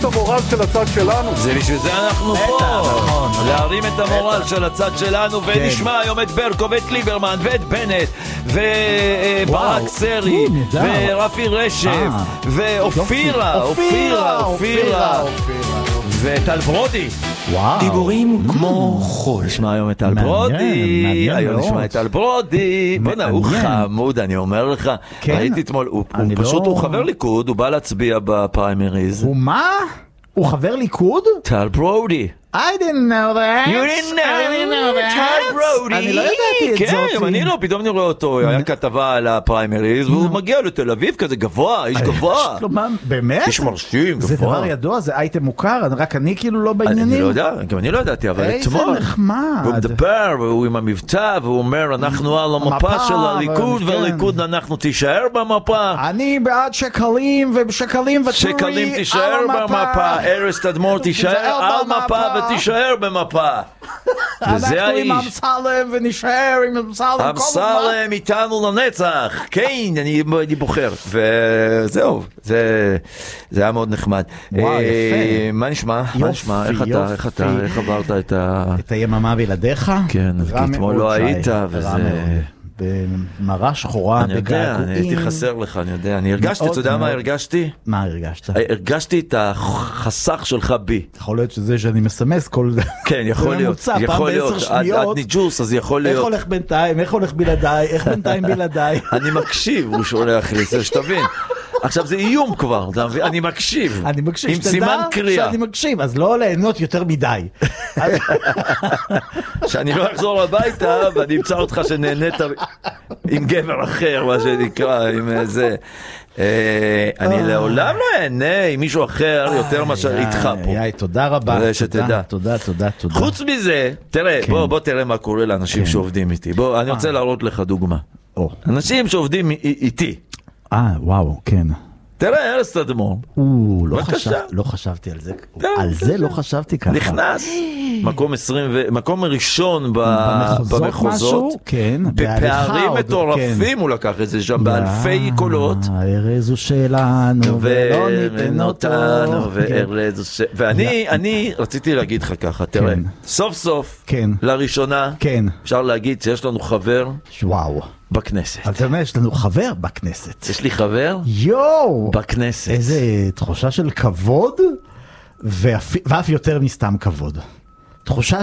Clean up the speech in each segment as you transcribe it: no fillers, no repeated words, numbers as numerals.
המורל של הצד שלנו. זה בשביל זה אנחנו פה, להרים את המורל של הצד שלנו, ונשמע היום את ברקו ואת ליברמן ואת בנט וברק סרי ורפי רשב ואופירה וטל ברודי. דיבורים כמו חול. נשמע היום את טל ברודי, היום נשמע את טל ברודי. בוא נעוך חמוד, אני אומר לך, ראיתי אתמול, הוא פשוט הוא חבר ליכוד, הוא בא להצביע בפריימריז. הוא מה? הוא חבר ליכוד? טל ברודי. I didn't know that. You didn't know that. טל ברודי. אני לא ידעתי את זאת. כן, אני לא, פתאום אני רואה אותו, היה כתבה על הפריימריז, והוא מגיע לתל אביב כזה גבוה, איש גבוה. באמת? איש מרשים, גבוה. זה דבר ידוע, זה אייטם מוכר, רק אני כאילו לא בעניינים. אני לא יודע, גם אני לא ידעתי, אבל אתמול. איזה נחמד. הוא מדבר, והוא עם המבטא, והוא אומר, אנחנו על המפה של הליכוד, והליכוד אנחנו תישאר במפה. אני בעד שקלים ושקלים וטורי. שקלים תישאר במפה, ארז תדמור תישאר על מפה ותישאר במפה. אנחנו עם אמסלם ונשאר עם אמסלם. אמסלם איתנו לנצח. כן, אני בוחר. וזהו, זה היה מאוד נחמד. וואו, יפה. מה נשמע? איך אתה? איך עברת את היממה בלעדיך? כן, אתמול לא היית, וזה... במראה שחורה, בגעגועים. אני הייתי חסר לך, אני יודע. אני הרגשתי, אתה יודע מה הרגשתי? מה הרגשת? הרגשתי את החסך שלך בי. יכול להיות שזה שאני מסמס כל... כן, יכול להיות. יכול להיות. עד ניג'וס, אז יכול להיות. איך הולך בינתיים? איך הולך בלעדיי? איך בינתיים בלעדיי? אני מקשיב, הוא שולח לי, זה שתבין. עכשיו זה איום כבר, אני מקשיב. אני מקשיב, עם סימן קריאה. שאני מקשיב, אז לא ליהנות יותר מדי. שאני לא אחזור הביתה ואני אמצא אותך שנהנית עם גבר אחר, מה שנקרא, עם זה. אני לעולם לא אהנה עם מישהו אחר יותר מאשר איתך פה. תודה רבה. שתדע. תודה. חוץ מזה, תראה, בוא תראה מה קורה לאנשים שעובדים איתי. בוא, אני רוצה להראות לך דוגמה. אנשים שעובדים איתי. וואו, כן. תראה, ארז תדמור. לא חשבתי על זה. על זה לא חשבתי ככה. נכנס. מקום ראשון במחוזות. כן. בפערים מטורפים הוא לקח את זה שם, באלפי קולות. ארז הוא שלנו, ולא ניתן אותנו. ואני רציתי להגיד לך ככה, תראה. סוף סוף, לראשונה, אפשר להגיד שיש לנו חבר. וואו. בכנסת. אתה אומר, יש לנו חבר בכנסת. יש לי חבר? יואו! בכנסת. איזה תחושה של כבוד, ואף יותר מסתם כבוד. תחושה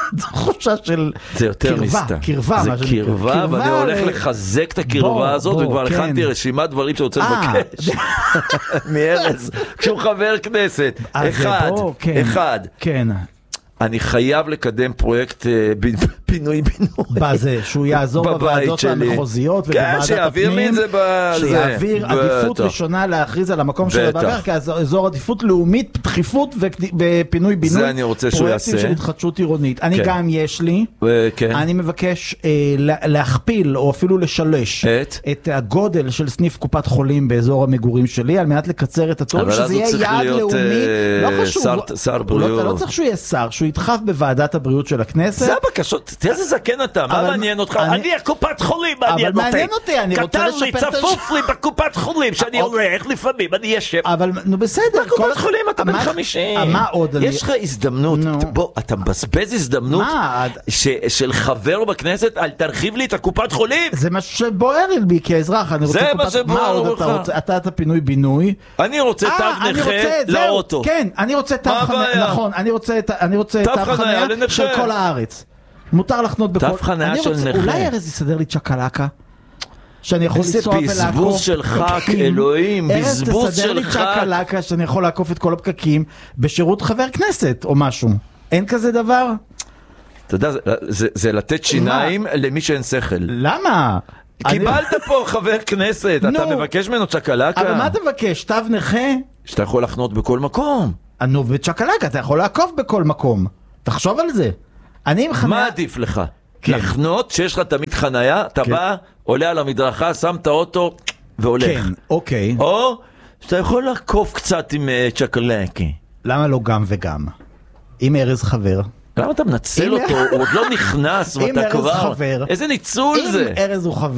של זה יותר מסתם. קרבה. זה קרבה, ואני הולך לחזק את הקרבה הזאת, וכבר הכנתי רשימת דברים שרוצה לבקש. מארז, כשהוא חבר כנסת. אחד. כן. אני חייב לקדם פרויקט פינוי-בינוי. בזה, שהוא יעזור בוועדות המחוזיות ובוועדת הפנים, שיעביר עדיפות ראשונה להכריז על המקום של הבגר, כאזור עדיפות לאומית, דחיפות ופינוי-בינוי. זה אני רוצה שהוא יעשה. פרויקטים של התחדשות עירונית. אני גם יש לי, אני מבקש להכפיל או אפילו לשלש את הגודל של סניף קופת חולים באזור המגורים שלי, על מנת לקצר את התור, שזה יהיה יעד לאומי. לא חשוב, לא צריך שהוא יהיה שר, שהוא ידחף בוועדת הבריאות של הכנסת. זה הבקשות, תראה איזה זקן אתה, מה מעניין אותך? אני הקופת חולים, אבל מעניין אותי, אני רוצה לשפר את כתב לי, צפוף לי בקופת חולים, שאני הולך לפעמים, אני ישב. אבל, נו בסדר. בקופת חולים אתה בן 50. מה עוד? יש לך הזדמנות, בוא, אתה מבזבז הזדמנות של חבר בכנסת, אל תרחיב לי את הקופת חולים. זה מה שבוער בי כאזרח, אני רוצה קופת חולים. מה עוד אתה רוצה? אתה את הפינוי בינוי. אני רוצה תו נכה לאוטו. כן, אני רוצה תו חניה, נכון, אני רוצה תו חניה של כל הארץ. מותר לחנות בכל... תו חניה של נכה. אולי ארז יסדר לי צ'קלקה? שאני יכול לנסוע ולעקוף... איזה בזבוז שלך, אלוהים, בזבוז ארז תסדר לי שלך. צ'קלקה שאני יכול לעקוף את כל הפקקים בשירות חבר כנסת או משהו. אין כזה דבר? אתה יודע, זה לתת שיניים למי שאין שכל. למה? קיבלת פה חבר כנסת, אתה מבקש ממנו צ'קלקה? אבל מה אתה מבקש? תו נכה? שאתה יכול לחנות בכל מקום. נו, וצ'קלקה, אתה יכול לעקוף בכל מקום. תחשוב על זה. מה עדיף לך? לחנות שיש לך תמיד חנייה, אתה בא, עולה על המדרכה, שם את האוטו והולך. כן, אוקיי. או שאתה יכול לעקוף קצת עם צ'קלקה. למה לא גם וגם? אם ארז חבר... למה אתה מנצל אותו? הוא עוד לא נכנס ואתה כבר... אם ארז חבר... איזה ניצול זה? אם ארז הוא חבר...